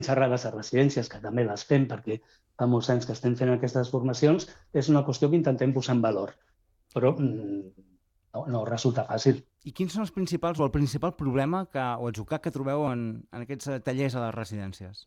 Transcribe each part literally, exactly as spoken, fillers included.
xerrades a residències, que també les fem perquè fa molts anys que estem fent aquestes formacions, és una qüestió que intentem posar en valor. Però no, no resulta fàcil. I quins són els principals o el principal problema que, o atzucac que trobeu en, en aquests tallers a les residències?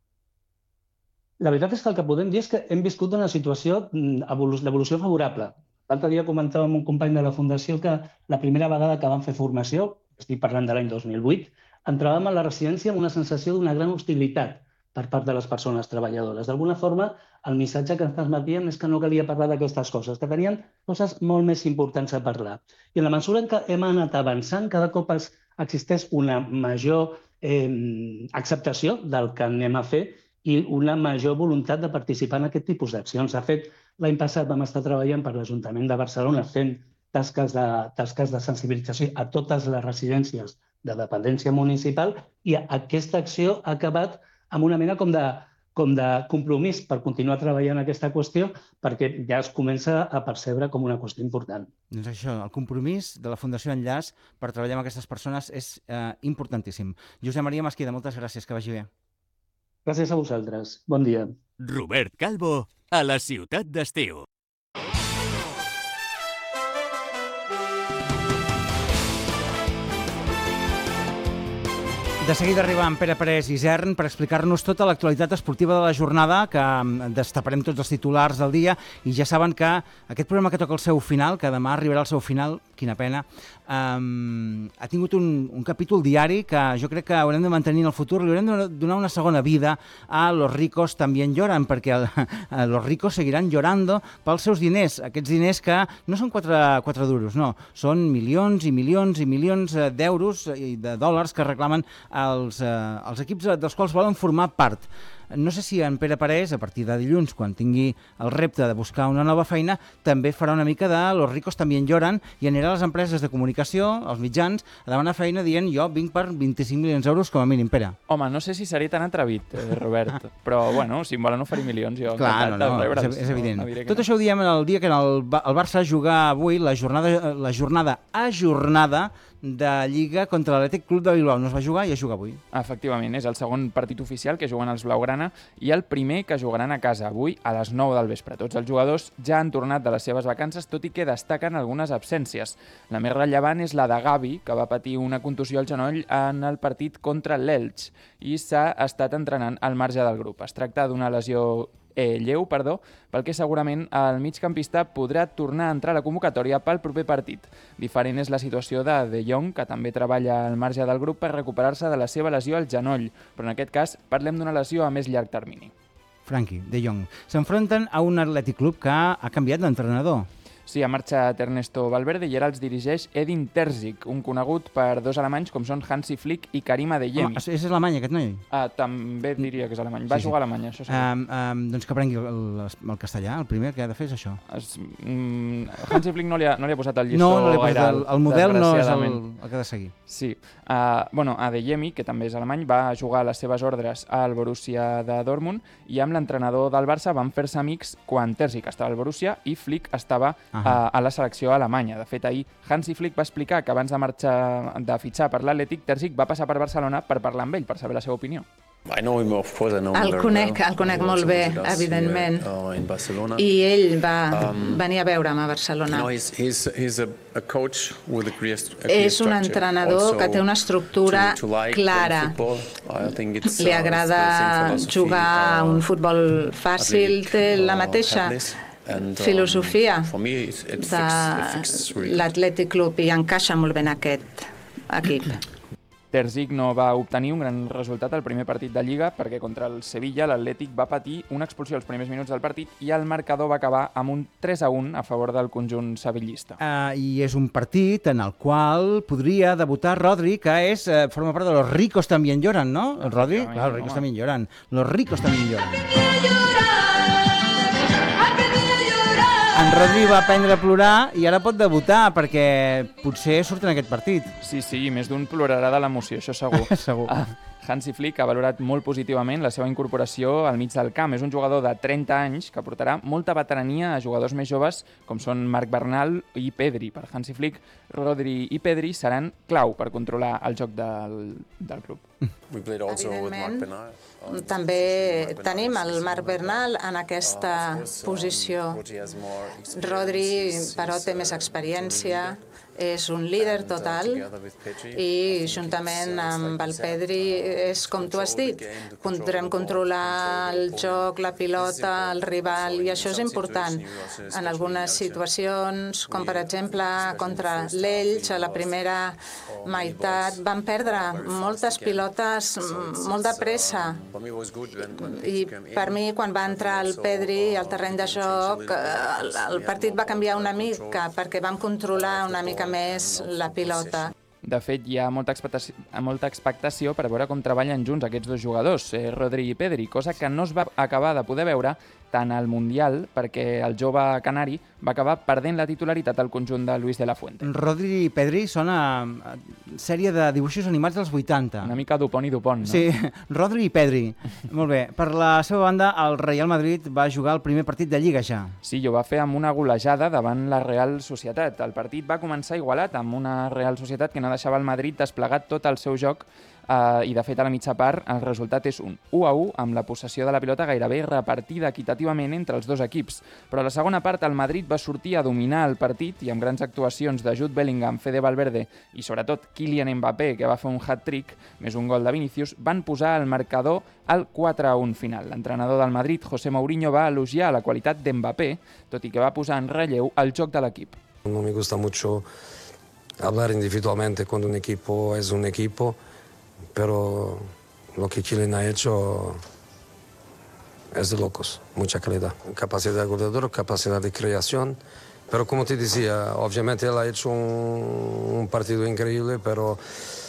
La veritat és que el que podem dir és que hem viscut una situació d'evolució favorable. L'altre dia comentava amb un company de la Fundació que la primera vegada que vam fer formació, estic parlant de l'any dos mil vuit, entràvem a la residència amb una sensació d'una gran hostilitat per part de les persones treballadores. D'alguna forma, el missatge que ens transmetíem és que no calia parlar d'aquestes coses, que tenien coses molt més importants a parlar. I en la mesura en què hem anat avançant, cada cop existeix una major eh, acceptació del que anem a fer i una major voluntat de participar en aquest tipus d'accions. De fet, l'any passat vam estar treballant per l'Ajuntament de Barcelona fent tasques de, tasques de sensibilització a totes les residències de dependència municipal i aquesta acció ha acabat amb una mena com de, com de compromís per continuar treballant aquesta qüestió perquè ja es comença a percebre com una qüestió important. Doncs això, el compromís de la Fundació Enllaç per treballar amb aquestes persones és eh, importantíssim. Josep Maria Mesquida, moltes gràcies, que vagi bé. Gràcies a vosaltres. Bon dia. Robert Calvo, a la ciutat d'estiu. De seguida arriba en Pere Parés Isern per explicar-nos tota l'actualitat esportiva de la jornada, que destaparem tots els titulars del dia, i ja saben que aquest programa que toca el seu final, que demà arribarà al seu final, quina pena, um, ha tingut un, un capítol diari que jo crec que haurem de mantenir en el futur, li haurem de donar una segona vida a Los ricos también lloran, perquè el, los ricos seguiran llorando pels seus diners, aquests diners que no són quatre, quatre duros, no, són milions i milions i milions d'euros i de dòlars que reclamen Els, eh, els equips dels quals volen formar part. No sé si en Pere Parés, a partir de dilluns, quan tingui el repte de buscar una nova feina, també farà una mica de Los ricos también lloran i anirà a les empreses de comunicació, als mitjans, a demanar feina dient jo vinc per vint-i-cinc milions d'euros com a mínim, Pere. Home, no sé si seré tan atrevit, eh, Robert, però bueno, si em volen oferir milions, jo Clar, no, no, és, és evident. No, no Tot no. Això ho diem el dia que el, el Barça jugar avui la jornada, la jornada ajornada de Lliga contra l'Atlètic Club de Bilbao. No es va jugar i es juga avui. Efectivament, és el segon partit oficial que juguen els blaugrana i el primer que jugaran a casa avui a les nou del vespre. Tots els jugadors ja han tornat de les seves vacances, tot i que destaquen algunes absències. La més rellevant és la de Gavi, que va patir una contusió al genoll en el partit contra l'Elx i s'ha estat entrenant al marge del grup. Es tracta d'una lesió Eh, lleu, perdó, pel que segurament el migcampista podrà tornar a entrar a la convocatòria pel proper partit. Diferent és la situació de De Jong, que també treballa al marge del grup per recuperar-se de la seva lesió al genoll, però en aquest cas parlem d'una lesió a més llarg termini. Frankie, De Jong, s'enfronten a un Atlètic Club que ha canviat d'entrenador. Sí, ha marxat Ernesto Valverde i ara els dirigeix Edin Terzic, un conegut per dos alemanys com són Hansi Flick i Karim Adeyemi. Oh, és alemany, aquest noi? Ah, també diria que és alemany. Va sí, jugar sí. a Alemanya, això sí. Um, um, doncs que aprengui el, el, el castellà, el primer que ha de fer és això. Es, um, Hansi Flick no li, ha, no li ha posat el llistó no, no li ha posat el, el model no és el, el que ha de seguir. Sí. Uh, bueno, Adeyemi, que també és alemany, va jugar a les seves ordres al Borussia de Dortmund i amb l'entrenador del Barça van fer-se amics quan Terzic estava al Borussia i Flick estava uh, a la selecció alemanya. De fet, ahir Hansi Flick va explicar que abans de marxar de fitxar per l'Atlètic, Terzic va passar per Barcelona per parlar amb ell, per saber la seva opinió. El conec, el conec molt bé, evidentment, i ell va venir a veure'm a Barcelona. És un entrenador que té una estructura clara. Li agrada jugar un futbol fàcil, té la mateixa filosofia de l'Atlètic Club i encaixa molt bé en aquest equip. Terzic no va obtenir un gran resultat al primer partit de Lliga perquè contra el Sevilla l'Atlètic va patir una expulsió als primers minuts del partit i el marcador va acabar amb un tres a un a favor del conjunt sevillista. Uh, I és un partit en el qual podria debutar Rodri, que és, uh, forma part de Los ricos también lloran, no? El Rodri? Clar, Los ricos también lloran. Los ricos también lloran. En Rodri va aprendre a plorar i ara pot debutar perquè potser surt en aquest partit. Sí, sí, més d'un plorarà de l'emoció, això segur. Segur. Ah, Hansi Flick ha valorat molt positivament la seva incorporació al mig del camp. És un jugador de trenta anys que portarà molta veterania a jugadors més joves com són Marc Bernal i Pedri. Per Hansi Flick, Rodri i Pedri seran clau per controlar el joc del, del club. Evidentment, també tenim el Marc Bernal en aquesta posició. Rodri, però, té més experiència, és un líder total i juntament amb el Pedri és com tu has dit, podrem controlar el joc, la pilota, el rival, i això és important. En algunes situacions, com per exemple contra l'Elx, a la primera meitat, van perdre moltes pilotes molt de pressa i per mi quan va entrar el Pedri al terreny de joc el partit va canviar una mica perquè vam controlar una mica més la pilota. De fet, hi ha molta expectació, molta expectació per veure com treballen junts aquests dos jugadors, eh, Rodri i Pedri, cosa que no es va acabar de poder veure tant al Mundial, perquè el jove canari va acabar perdent la titularitat al conjunt de Luis de la Fuente. Rodri i Pedri són a, a sèrie de dibuixos animats dels vuitanta. Una mica Dupont i Dupont, no? Sí, Rodri i Pedri. Molt bé. Per la seva banda, el Real Madrid va jugar el primer partit de Lliga ja. Sí, i ho va fer amb una golejada davant la Real Societat. El partit va començar igualat amb una Real Societat que no deixava el Madrid desplegat tot el seu joc Uh, i de fet a la mitja part el resultat és un u a u amb la possessió de la pilota gairebé repartida equitativament entre els dos equips, però a la segona part el Madrid va sortir a dominar el partit i amb grans actuacions de Jude Bellingham, Fede Valverde i sobretot Kylian Mbappé, que va fer un hat-trick més un gol de Vinicius, van posar el marcador al quatre a un final. L'entrenador del Madrid, José Mourinho, va elogiar la qualitat d'Mbappé, tot i que va posar en relleu el joc de l'equip. No me gusta mucho hablar individualmente cuando un equipo es un equipo, pero lo que Kylian ha hecho es de locos, mucha calidad, capacidad de goleador, capacidad de creación, pero como te decía, obviamente él ha hecho un, un partido increíble, pero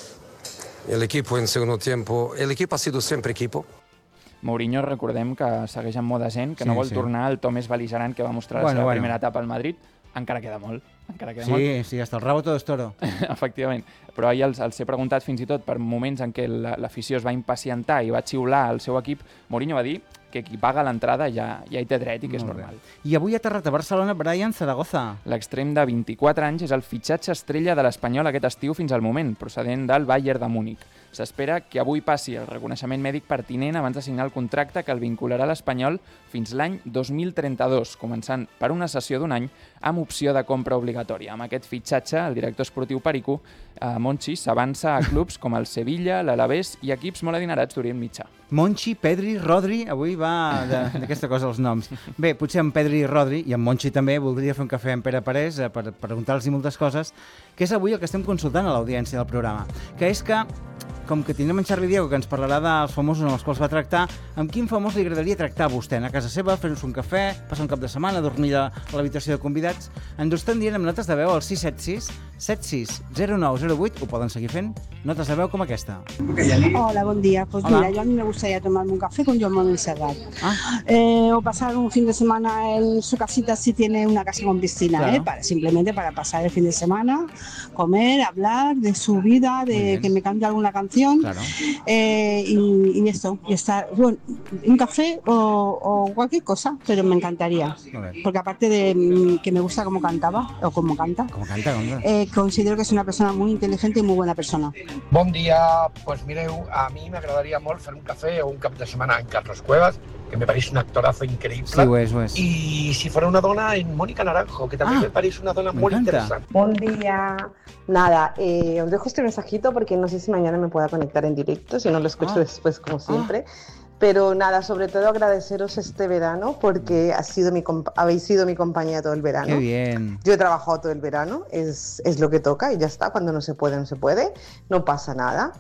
el equipo en segundo tiempo, el equipo ha sido siempre equipo. Mourinho, recordem que segueix en moda zen, que sí, no vol sí. tornar al to més bel·ligerant que va mostrar bueno, la seva bueno. primera etapa al Madrid. Encara queda molt. Encara queda sí, molt. sí, hasta el rabo todo es toro. Efectivament. Però ahir els, els he preguntat fins i tot per moments en què l'afició es va impacientar i va xiular al seu equip. Mourinho va dir que qui paga l'entrada ja, ja hi té dret i que és molt normal. Bé. I avui ha aterrat a Barcelona Brian Zaragoza. L'extrem de vint-i-quatre anys és el fitxatge estrella de l'Espanyol aquest estiu fins al moment, procedent del Bayern de Múnich. S'espera que avui passi el reconeixement mèdic pertinent abans de signar el contracte que el vincularà a l'Espanyol fins l'any dos mil trenta-dos, començant per una sessió d'un any amb opció de compra obligatòria. Amb aquest fitxatge, el director esportiu Perico, eh, Monchi, s'avança a clubs com el Sevilla, l'Alavés i equips molt adinerats d'Orient Mitjà. Monchi, Pedri, Rodri, avui va d'aquesta cosa els noms. Bé, potser amb Pedri i Rodri, i amb Monchi també, voldria fer un cafè amb Pere Parés eh, per preguntar-los moltes coses, que és avui el que estem consultant a l'audiència del programa, que és que com que tindrem en Xavi Diego, que ens parlarà dels famosos amb els quals va tractar, amb quin famós li agradaria tractar a vostè? Anar a casa seva, fer-nos un cafè, passar un cap de setmana, dormir a l'habitació de convidats? Ens ho estan dient amb notes de veu al sis set sis, set sis zero nou zero vuit, ho poden seguir fent, notes de veu com aquesta. Hola, buen día. Pues Hola. Mira, yo a mí me gustaría tomarme un café con Joan Manuel Serrat. Ah. Eh, o pasar un fin de semana en su casita si tiene una casa con piscina, claro. eh, para, simplemente para pasar el fin de semana, comer, hablar de su vida, de que me cante alguna canción. Claro. Eh, y, y esto, y estar, bueno, un café o, o cualquier cosa, pero me encantaría. Porque aparte de que me gusta cómo cantaba, o cómo canta, ¿Cómo canta eh, considero que es una persona muy inteligente y muy buena persona. Bon dia, pues mireu, a mi m'agradaria molt fer un cafè o un cap de setmana en Carlos Cuevas, que me pareix un actorazo increïble. Sí, ho és, ho és. Y si fuera una dona, en Mónica Naranjo, que también ah, me parece una dona muy interesante. Buen día. Nada, eh, os dejo este mensajito porque no sé si mañana me pueda conectar en directo, si no lo escucho ah. después como siempre. Ah. Pero nada, sobre todo agradeceros este verano porque ha sido mi habéis sido mi compañía todo el verano. Qué bien. Yo he trabajado todo el verano, es, es lo que toca y ya está. Cuando no se puede, no se puede, no pasa nada.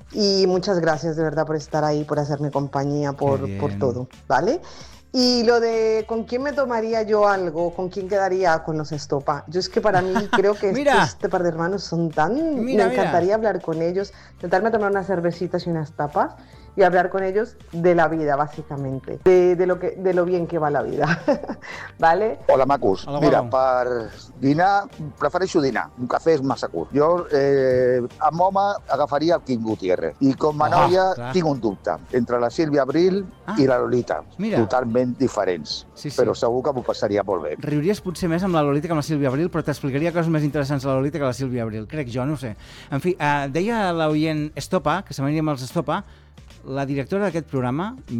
Y muchas gracias de verdad por estar ahí, por hacerme compañía, por, por todo, ¿vale? Y lo de con quién me tomaría yo algo, con quién quedaría con los Estopa. Yo es que para mí creo que este, este par de hermanos son tan... Mira, me encantaría mira. hablar con ellos, intentarme tomar unas cervecitas y unas tapas. y hablar con ellos de la vida, básicamente, de, de, lo, que, de lo bien que va la vida, ¿vale? Hola, macos. Hola, mira, per dinar, prefereixo dinar. Un cafè és massa curt. Jo, eh, amb home, agafaria el Quim Gutiérrez. I com a Ah, noia, clar. tinc un dubte entre la Sílvia Abril Ah, i la Lolita. mira. Totalment diferents. Sí, sí. Però segur que m'ho passaria molt bé. Riuries potser més amb la Lolita que amb la Sílvia Abril, però t'explicaria coses més interessants a la Lolita que a la Sílvia Abril. Crec jo, no ho sé. En fi, eh, deia l'oient Estopa, que se m'aniria amb els Estopa, la directora d'aquest programa,